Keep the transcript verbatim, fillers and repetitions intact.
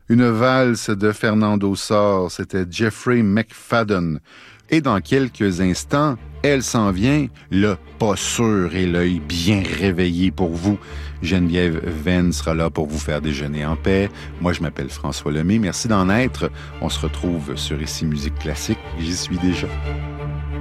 Une valse de Fernando Sor, c'était Jeffrey McFadden. Et dans quelques instants, elle s'en vient, le pas sûr et l'œil bien réveillé pour vous. Geneviève Venn sera là pour vous faire déjeuner en paix. Moi, je m'appelle François Lemay. Merci d'en être. On se retrouve sur Ici Musique Classique. J'y suis déjà.